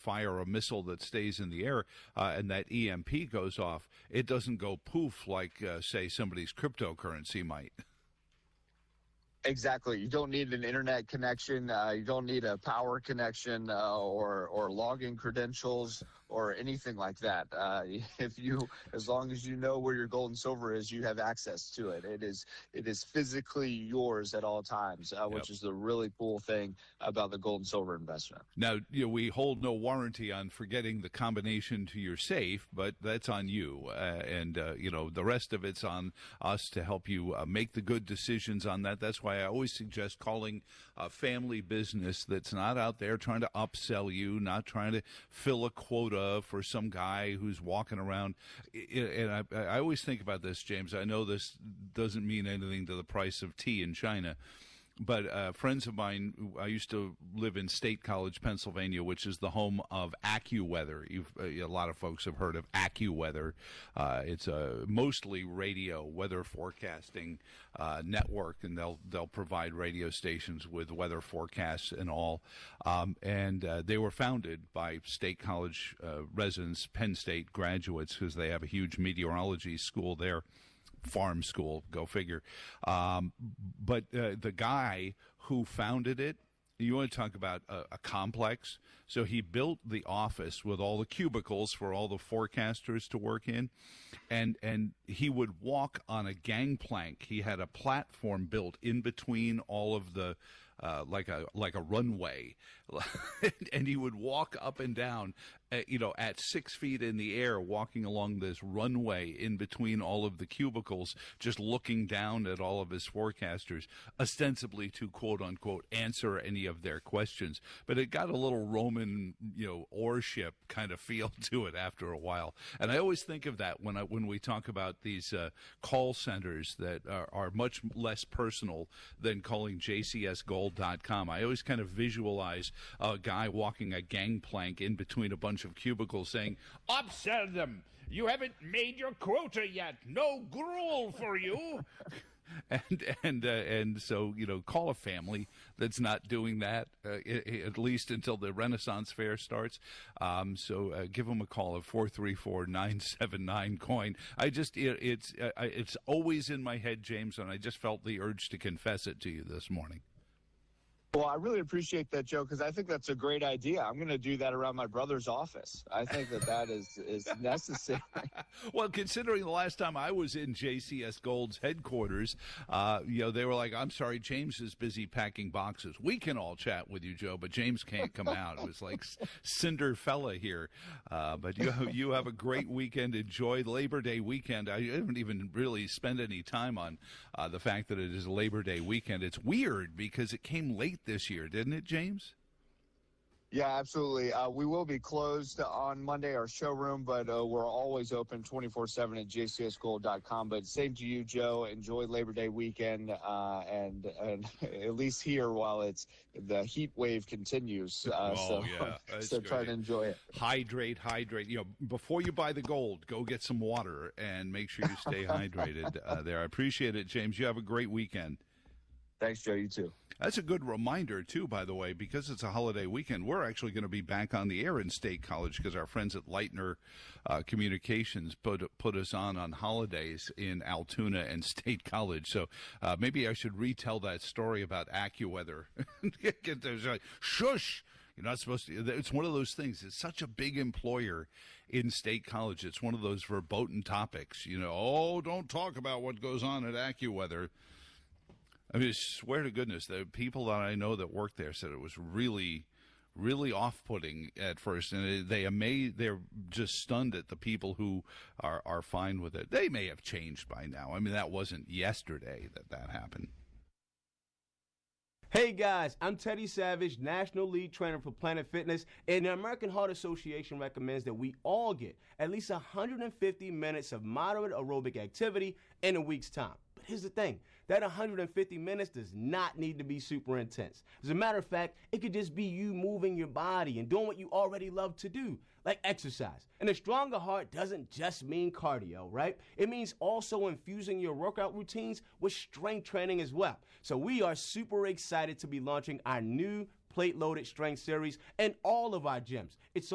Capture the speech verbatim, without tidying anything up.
fire a missile that stays in the air uh, and that E M P goes off, it doesn't go poof like, uh, say, somebody's cryptocurrency might. Exactly. You don't need an internet connection. Uh, you don't need a power connection uh, or or login credentials or anything like that. Uh, if you, as long as you know where your gold and silver is, you have access to it. It is it is physically yours at all times, uh, which yep. is the really cool thing about the gold and silver investment. Now, you know, we hold no warranty on forgetting the combination to your safe, but that's on you. Uh, and, uh, you know, the rest of it's on us to help you uh, make the good decisions on that. That's why I always suggest calling a family business that's not out there trying to upsell you, not trying to fill a quota for some guy who's walking around. And I, I always think about this, James. I know this doesn't mean anything to the price of tea in China. But uh, friends of mine, I used to live in State College, Pennsylvania, which is the home of AccuWeather. You've, uh, a lot of folks have heard of AccuWeather. Uh, it's a mostly radio weather forecasting uh, network, and they'll they'll provide radio stations with weather forecasts and all. Um, and uh, they were founded by State College uh, residents, Penn State graduates, because they have a huge meteorology school there. Farm school, go figure. Um, but uh, the guy who founded it, you want to talk about a, a complex? So he built the office with all the cubicles for all the forecasters to work in, and and he would walk on a gangplank. He had a platform built in between all of the, uh, like a like a runway, and he would walk up and down, uh, you know, at six feet in the air, walking along this runway in between all of the cubicles, just looking down at all of his forecasters, ostensibly to quote unquote answer any of their questions. But it got a little Roman, you know, warship kind of feel to it after a while. And I always think of that when I, when we talk about these uh, call centers that are, are much less personal than calling J C S gold dot com. I always kind of visualize a guy walking a gangplank in between a bunch of cubicles saying, "Upsell them! You haven't made your quota yet! No gruel for you!" And and uh, and so, you know, call a family that's not doing that, uh, at least until the Renaissance Fair starts. Um, so uh, give them a call at four three four, nine seven nine, coin. I just, it, it's uh, it's always in my head, James, and I just felt the urge to confess it to you this morning. Well, I really appreciate that, Joe, because I think that's a great idea. I'm going to do that around my brother's office. I think that that is, is necessary. Well, considering the last time I was in J C S Gold's headquarters, uh, you know, they were like, "I'm sorry, James is busy packing boxes. We can all chat with you, Joe, but James can't come out." It was like Cinderfella here. Uh, but you, you have a great weekend. Enjoy Labor Day weekend. I haven't even really spent any time on uh, the fact that it is Labor Day weekend. It's weird because it came late this year, didn't it, James? Yeah, absolutely. Uh, we will be closed on Monday, our showroom, but uh, we're always open twenty-four seven at J C S gold dot com. But same to you, Joe. Enjoy Labor Day weekend, uh, and, and at least here while it's the heat wave continues. Uh, oh, so, yeah. so try to enjoy it. Hydrate, hydrate. You know, before you buy the gold, go get some water and make sure you stay hydrated uh, there. I appreciate it, James. You have a great weekend. Thanks, Joe. You too. That's a good reminder, too, by the way, because it's a holiday weekend. We're actually going to be back on the air in State College because our friends at Leitner uh, Communications put put us on on holidays in Altoona and State College. So uh, maybe I should retell that story about AccuWeather. Get those, like, shush! You're not supposed to. It's one of those things. It's such a big employer in State College. It's one of those verboten topics. You know, oh, don't talk about what goes on at AccuWeather. I mean, I swear to goodness, the people that I know that work there said it was really, really off-putting at first, and they amazed, they're just stunned at the people who are, are fine with it. They may have changed by now. I mean, that wasn't yesterday that that happened. Hey guys, I'm Teddy Savage, National Lead Trainer for Planet Fitness, and the American Heart Association recommends that we all get at least one hundred fifty minutes of moderate aerobic activity in a week's time. But here's the thing, that one hundred fifty minutes does not need to be super intense. As a matter of fact, it could just be you moving your body and doing what you already love to do, like exercise. And a stronger heart doesn't just mean cardio, right? It means also infusing your workout routines with strength training as well. So we are super excited to be launching our new plate-loaded strength series in all of our gyms. It's